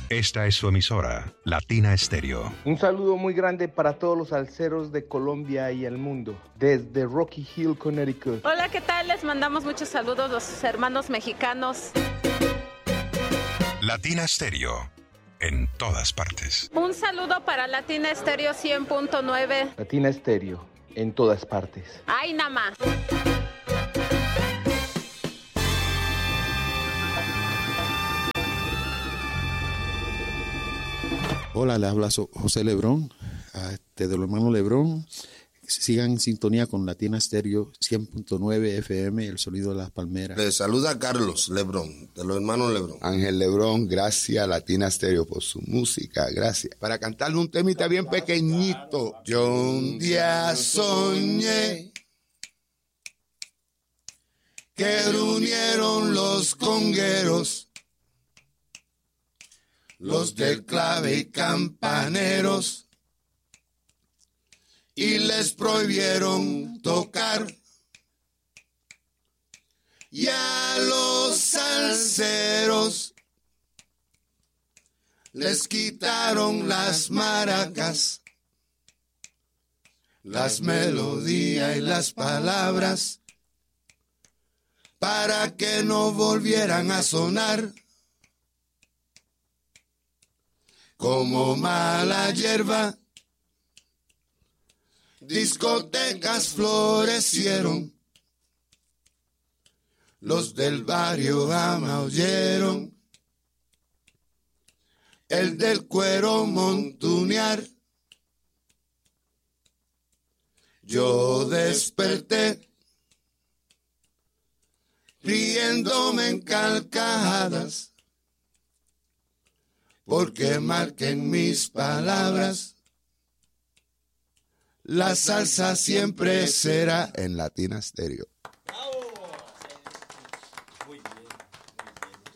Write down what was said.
Esta es su emisora, Latina Estéreo. Un saludo muy grande para todos los salseros de Colombia y el mundo, desde Rocky Hill, Connecticut. Hola, ¿qué tal? Les mandamos muchos saludos los hermanos mexicanos. Latina Estéreo, en todas partes. Un saludo para Latina Estéreo 100.9. Latina Estéreo, en todas partes. ¡Ay, nada más! Hola, le habla José Lebrón, de los hermanos Lebrón. Sigan en sintonía con Latina Estéreo 100.9 FM, el sonido de las palmeras. Le saluda Carlos Lebrón, de los hermanos Lebrón. Ángel Lebrón, gracias a Latina Estéreo por su música, gracias. Para cantarle un temita bien pequeñito. Yo un día soñé que reunieron los congueros, los del clave y campaneros, y les prohibieron tocar. Y a los salseros les quitaron las maracas, las melodías y las palabras, para que no volvieran a sonar. Como mala hierba, discotecas florecieron, los del barrio amaullaron, el del cuero montunear. Yo desperté, riéndome en carcajadas, porque marquen mis palabras, la salsa siempre será en Latina Estéreo.